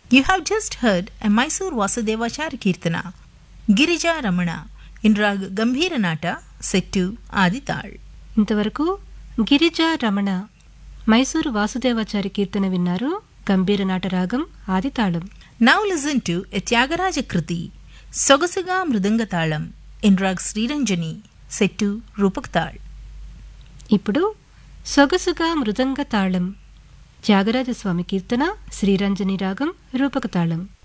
You have just heard a Mysore Vasudevachari Kirtana, Girija Ramana, in Rag Gambhira Nata, set to Adital. ఇంతవరకు గిరిజా రమణ మైసూరు వాసుదేవాచారి కీర్తన విన్నారు. గంభీర నాట రాగం ఆదితాళం. Now listen to a Tyagaraja Kriti, Sogasuga Mridangatalam, in Rag Sriranjani, set to Rupaktal. ఇప్పుడు సొగసుగా మృదంగ తాళం త్యాగరాజస్వామి కీర్తన శ్రీరంజని రాగం రూపక తాళం.